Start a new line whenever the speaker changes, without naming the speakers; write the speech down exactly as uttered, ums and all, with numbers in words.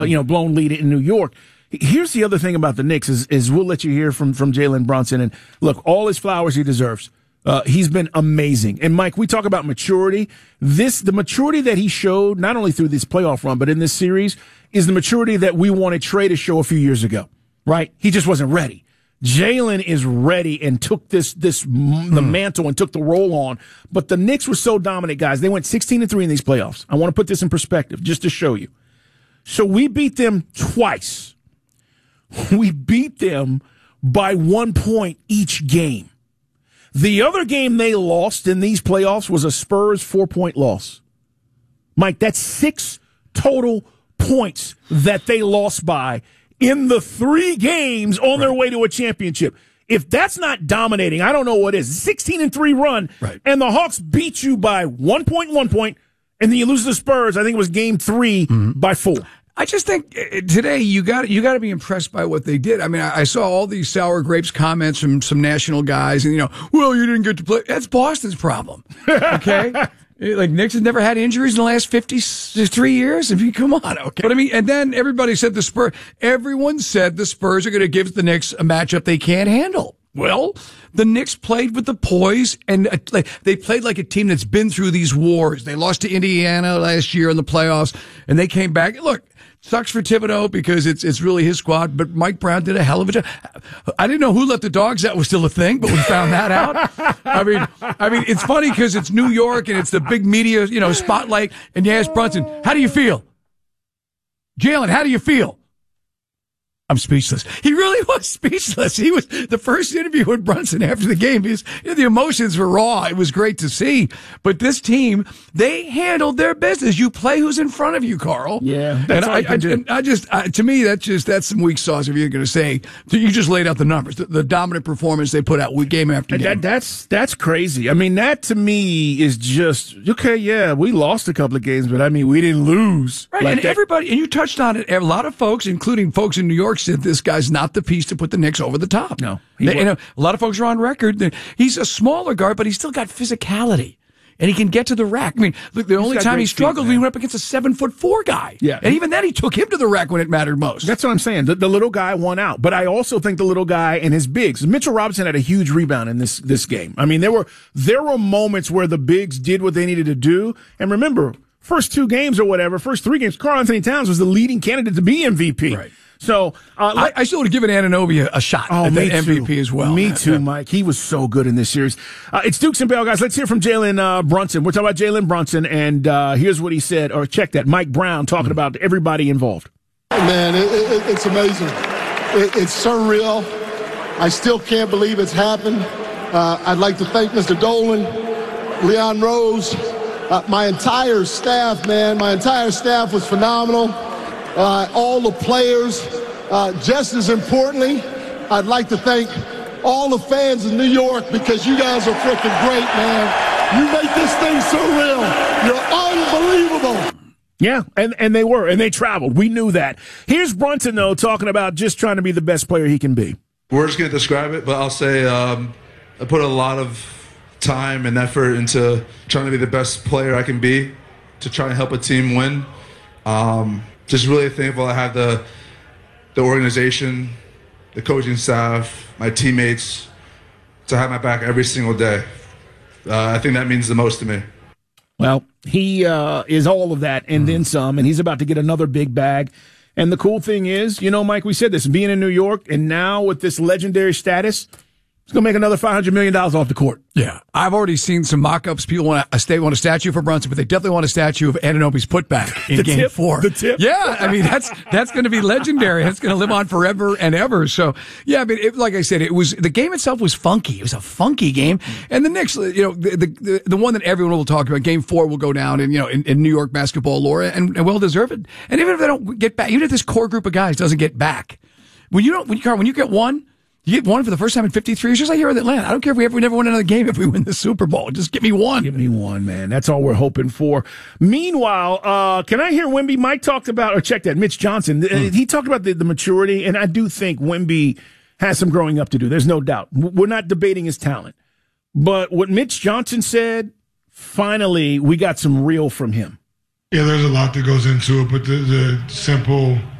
you know, blown lead in New York. Here's the other thing about the Knicks is, is we'll let you hear from, from Jalen Brunson. And look, all his flowers he deserves. Uh, he's been amazing. And Mike, we talk about maturity. This, the maturity that he showed, not only through this playoff run, but in this series, is the maturity that we wanted Trey to show a few years ago, right? He just wasn't ready. Jalen is ready and took this, this, mm. the mantle and took the role on. But the Knicks were so dominant, guys. They went sixteen and three in these playoffs. I want to put this in perspective just to show you. So we beat them twice. We beat them by one point each game. The other game they lost in these playoffs was a Spurs four-point loss. Mike, that's six total points that they lost by in the three games on their way to a championship. If that's not dominating, I don't know what is. sixteen and three run,
right.
And the Hawks beat you by one point, one point, and then you lose to the Spurs. I think it was game three mm-hmm. by four.
I just think today you got you got to be impressed by what they did. I mean, I saw all these sour grapes comments from some national guys, and you know, well, you didn't get to play. That's Boston's problem. Okay, like Knicks has never had injuries in the last fifty-three years. I mean, come on, okay. But I mean, and then everybody said the Spurs. Everyone said the Spurs are going to give the Knicks a matchup they can't handle. Well, the Knicks played with the poise, and uh, like, they played like a team that's been through these wars. They lost to Indiana last year in the playoffs, and they came back. Look. Sucks for Thibodeau because it's it's really his squad, but Mike Brown did a hell of a job. I didn't know who let the dogs out was still a thing, but we found that out. I mean, I mean, it's funny because it's New York and it's the big media, you know, spotlight. And you ask Brunson, "How do you feel?" Jalen, how do you feel? I'm speechless. He really was speechless. He was the first interview with Brunson after the game. His, the emotions were raw. It was great to see. But this team, they handled their business. You play who's in front of you, Carl.
Yeah,
that's and I, I, and I just, I, to me, that's just that's some weak sauce. If you're going to say, you just laid out the numbers, the, the dominant performance they put out game after game.
That, that's that's crazy. I mean, that to me is just okay. Yeah, we lost a couple of games, but I mean, we didn't lose.
Right,
like
and
that.
everybody, and you touched on it. A lot of folks, including folks in New York, said this guy's not the piece to put the Knicks over the top.
No.
They, you know, a lot of folks are on record. He's a smaller guard, but he's still got physicality. And he can get to the rack. I mean, look, the he's only time he struggled, feet, he went up against a seven foot four guy.
Yeah.
And even then, he took him to the rack when it mattered most.
That's what I'm saying. The, the little guy won out. But I also think the little guy and his bigs. Mitchell Robinson had a huge rebound in this, this game. I mean, there were, there were moments where the bigs did what they needed to do. And remember, first two games or whatever, first three games, Karl Anthony Towns was the leading candidate to be M V P.
Right.
So uh,
I, I still would have given Anunoby a, a shot
oh,
at
me
the M V P
too.
as well.
Me too,
yeah.
Mike. He was so good in this series. Uh, it's Dukes and Bell, guys. Let's hear from Jalen uh, Brunson. We're talking about Jalen Brunson, and uh, here's what he said. Or check that. Mike Brown talking mm-hmm. about everybody involved.
Man, it, it, it's amazing. It, it's surreal. I still can't believe it's happened. Uh, I'd like to thank Mister Dolan, Leon Rose, uh, my entire staff, man. My entire staff was phenomenal. Uh, all the players. Uh, just as importantly, I'd like to thank all the fans in New York because you guys are freaking great, man. You make this thing surreal. You're unbelievable.
Yeah, and, and they were, and they traveled. We knew that. Here's Brunson, though, talking about just trying to be the best player he can be.
We're just going to describe it, but I'll say um, I put a lot of time and effort into trying to be the best player I can be to try and help a team win. Um, just really thankful I have the the organization, the coaching staff, my teammates to have my back every single day. Uh, I think that means the most to me.
Well, he uh, is all of that and then some, and he's about to get another big bag. And the cool thing is, you know, Mike, we said this, being in New York, and now with this legendary status, he's going to make another five hundred million dollars off the court.
Yeah. I've already seen some mock-ups. People want a, state want a statue for Brunson, but they definitely want a statue of Anunoby's putback in
the
game
tip,
four.
The tip.
Yeah. I mean, that's, that's going to be legendary. That's going to live on forever and ever. So, yeah, I mean, it, like I said, it was, the game itself was funky. It was a funky game. And the Knicks, you know, the, the, the one that everyone will talk about, game four will go down in, you know, in, in New York basketball lore and, and well deserved. And even if they don't get back, even if this core group of guys doesn't get back, when you don't, when you, Carl, when you get one, you get one for the first time in fifty-three years, just like here with Atlanta. I don't care if we ever we never win another game if we win the Super Bowl. Just give me one.
Give me one, man. That's all we're hoping for. Meanwhile, uh, can I hear Wemby? Mike talked about, or check that, Mitch Johnson. Mm. He talked about the, the maturity, and I do think Wemby has some growing up to do. There's no doubt. We're not debating his talent. But what Mitch Johnson said, finally, we got some real from him.
Yeah, there's a lot that goes into it, but the, the simple